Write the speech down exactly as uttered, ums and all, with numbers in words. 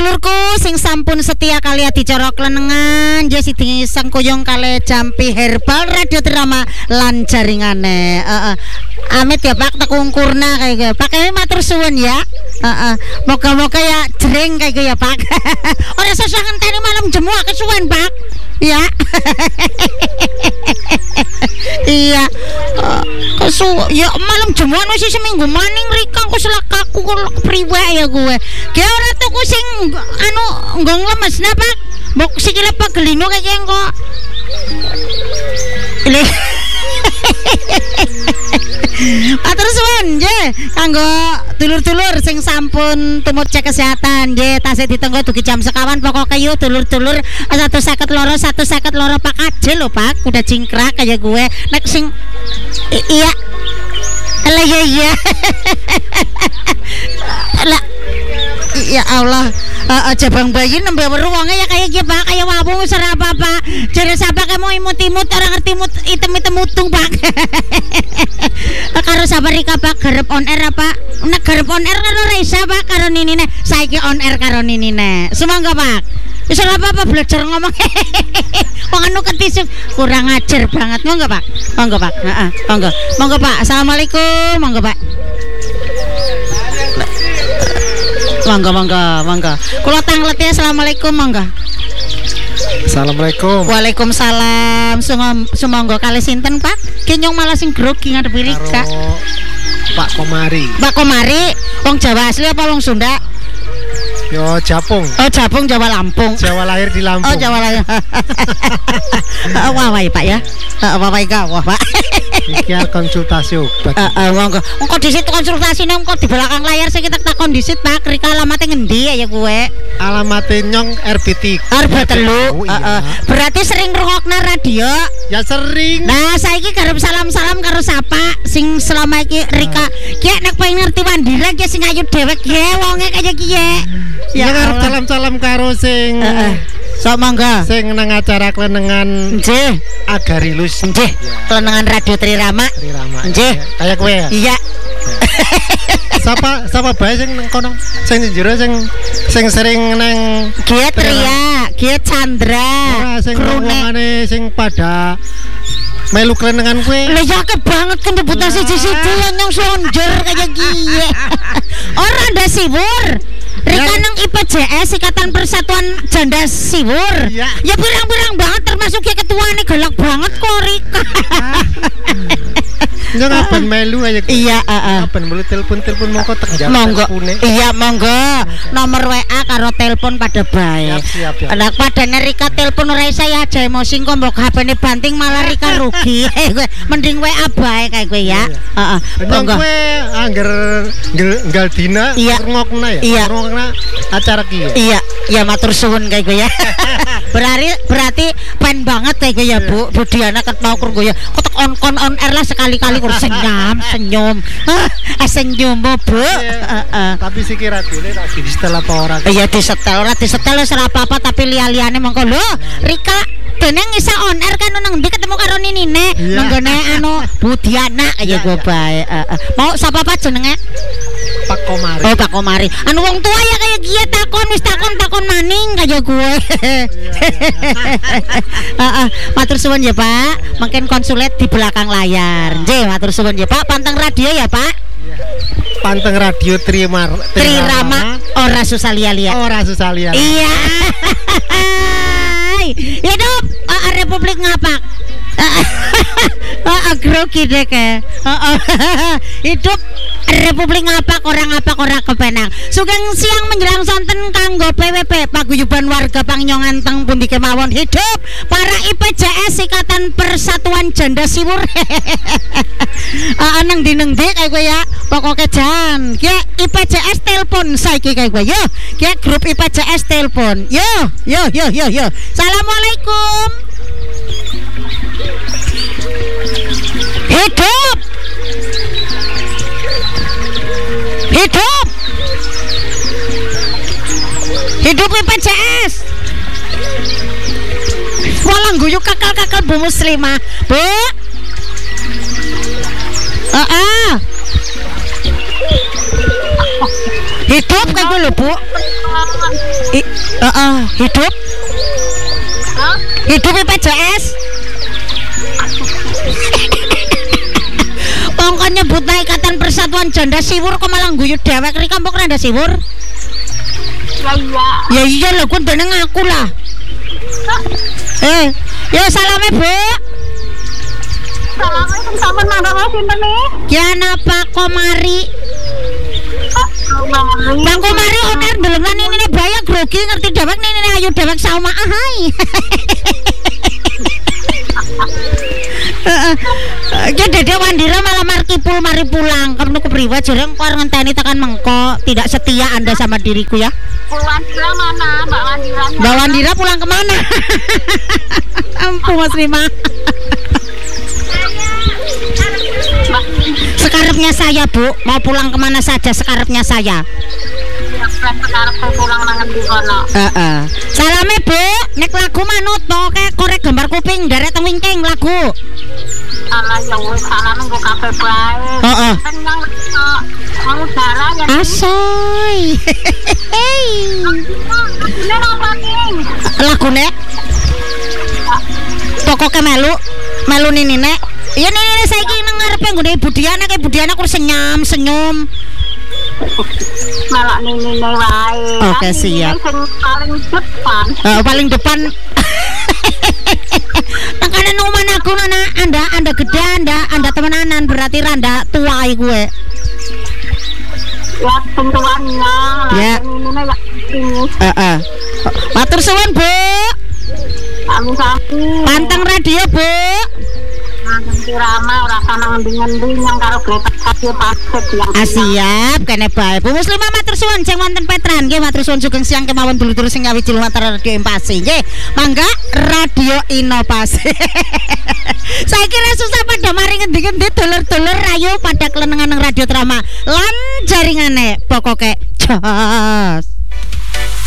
dulur-dulurku sing sampun setia kali dicara klenengan nggih sing sangkuyung kali Jampi Herbal Radio Drama lan jaringane. Heeh. Amit ya Pak tekungkurna kayak gitu. Pakai matur suwun ya. Heeh. Moga-moga ya jering kayak gitu ya Pak. Ora sesah ngenteni malam jemu kesuwen Pak. Ya. Iya. Uh, kesu ya malam jemuan wis seminggu maning Rika aku selakaku priwe ya gue. Ge ora tuku sing anu nggong lemes nah Pak. Mbok sikile pagelino kaya kok. Ini Atur suwun nggih kanggo dulur-dulur sing sampun tumut cek kesehatan nggih tasih ditenggo dugi jam sekawan pokoke yo dulur-dulur satu seket loro satu seket loro Pak Ajil lho Pak udah cingkrak kayak gue nek sing I iya lah ya iya lah ya Allah uh, aja bang bayi nembe weruange ya kayak gitu Pak kayak wabung ora apa-apa jare sapa kae mau imut-imut ora ngerti mut item-item mutung Pak karo sabar Rika Pak garep on air apa nek garep on air karo Reza Pak karo ninine saiki on air karo ninine semangga Pak wis ora apa-apa belajar ngomong wong anu ketisuk kurang ajar banget monggo Pak monggo Pak heeh monggo monggo Pak assalamualaikum monggo Pak monggo monggo monggo kula tanglet ya assalamualaikum monggo Assalamualaikum. Waalaikumsalam. Sumangga kali sinten Pak? Kenyong malah sing grogi ngadep Rika. Pak Komari. Pak Komari, wong Jawa asli apa wong Sunda? Yo Japung. Oh Japung Jawa Lampung. Jawa lahir di Lampung. Oh Jawa lahir. Wah wah Pak ya. Wah wah wah Pak. Iki konsultasi obat. Heeh monggo. Engko disit konsultasine engko di belakang layar sing kita takon disit Pak. Rika alamate ngendi ya kowe? Alamate Nyong R B tiga. R B tiga. Heeh. Berarti sering ngrungokna radio? Ya sering. Nah, saiki garep salam-salam karo sapa sing selama iki Rika. Ki nek pengen ngerti Wandira ki sing ayu dhewek ge wonge kaya kiye. Ya arep salam-salam karo sing heeh. Sok mangga. Sing nang acara klenengan nggih Agarilus. Nggih. Klenengan Radio Trirama. Trirama. Nggih. Kayak kowe ya? Iya. Sapa sapa bae sing nang kono? Sing jero sing sing sering nang Giat Ria, Giat Chandra. Ora sing ngomongane sing pada melu klenengan kowe. Lah ya ke banget kan debutan siji-siji yang sonjor kayak gie. Ora ndak sibur. Rika nang I P J S Ikatan Persatuan Janda Siwur. Ya, ya pirang-pirang banget termasuk ya ketuane galak banget kok Rika. Njang aben melu aja. Iya, heeh. Aben melu telepon-telepon mongko tek jawab. Monggo. Iya, monggo. Nomor W A karo telepon pada bae. Siap, siap. Lah padane Rika telepon ora iso ya aja emosi kok mbok H P-ne banting malah Rika rugi. Mending W A bae kae kowe ya. Heeh. Monggo. Kowe angger nggal dina ngokna ya. Iya. Ngokna acara ki. Iya, ya matur suwun kae kowe ya. Berarti berarti pen banget kae kowe ya Bu. Bu Diana ket mau kur ya. Kok on on on air lah sekali-kali kur senyum, senyum. Ah, senyum Bu. Heeh. Tapi siki radione tak di setel apa ora? Iya di setel, ora di setel wis ora apa-apa tapi liya-liyane mongko lho. Rika dene ngisa on air kan nang ndi ketemu karo Ninine nenggone anu Bu Diana kaya gue bae. Mau sapa Pak jenenge? Pak Komari. Oh Pak Komari. Anu wong tua ya kayak gie takon wis takon takon maning kaya gue. Heeh. Matur suwun ya Pak. Mungkin konsulet di belakang layar. Nggih, matur suwun ya Pak. Panteng radio ya Pak. Panteng radio Trimar Trirama ora susah liya-liya. Ora susah liya. Iya. Hidup uh, Republik Ngapak. Heeh, grogi deh ke. Hidup Republik Ngapak orang ngapak ora kepenang. Sugeng siang menjelang sonten kanggo P W P paguyuban warga Pangnyongan teng pundi kemawon hidup para I P J S Ikatan Persatuan Janda Siwur. Heeh nang di nang ndi kae kowe ya. Pokoke jan, ki I P J S telepon saiki kae kowe yo. Ki grup I P J S telepon. Yo, yo, yo, yo, yo. Assalamualaikum. Hidup. Hidup. Hidup I P J S. Walang guyuk kakal-kakal Bu Muslimah. Bu. Heeh. Hidup kayak gue lho Bu. I, uh, uh, hidup Hah? hidup I P J S. Pokoknya nyebut Ikatan Persatuan Janda Siwur kok malah guyu dewek ri kampung Randa Siwur. Ya iya. Ya iya lho kun deneng aku lah. Eh, ya salame Bu. Assalamualaikum sampun mangga sinten nih? Kiana Pak Komari. Bang Komari oner ndelengna ini bayang grogi ngerti dewek ini ayu dewek sama ahai. Ya Dede Wandira malah markipul mari pulang. Kamu kepriwe jereng kok ngenteni tekan mengko tidak setia Anda sama diriku ya. Wandira mana? Mbak Wandira. Mbak Wandira pulang kemana? Ampun Mas Rima. Sekarepnya saya Bu, mau pulang kemana saja sekarepnya saya. Sekarang pulang nang ndi kono. Heeh. Salame Bu, nek lagu manut pokoke korek gambar kuping derek teng wingking lagu. Alah ya wis salame nggo kabeh bae. Heeh. Tenang kok. Mau dalan ya. Asoy. Ini apa nih? Lagune pokoke melu melu nini nek. Iya nini saiki nang ngarepe nggone Ibu Diana ke Ibu Diana kur senyum senyum. Malah nini wae. Oke, siap. Sing paling depan. Uh, paling depan. Makanya numan aku nana anda anda gede anda anda temenanan berarti randa tua gue. Ya tentuannya. Ya. Nini ya ini. Heeh. Matur suwun Bu. Sami-sami. Panteng radio Bu. Nang Kirama ora sana ngendi-ngendi nyang karo Greta Kasih Pasek yang. Ah, siap kene bae. Bu Muslimah matur suwun sing wonten Petran nggih matur suwun sugeng siang kemawon dulur sing ngawiji lumantar radio Impasi nggih. Mangga radio inovasi. Saiki ra susah pada mari ngendi-ngendi dulur-dulur rayu pada kelenengan nang radio Trama lan jaringane pokoke jos.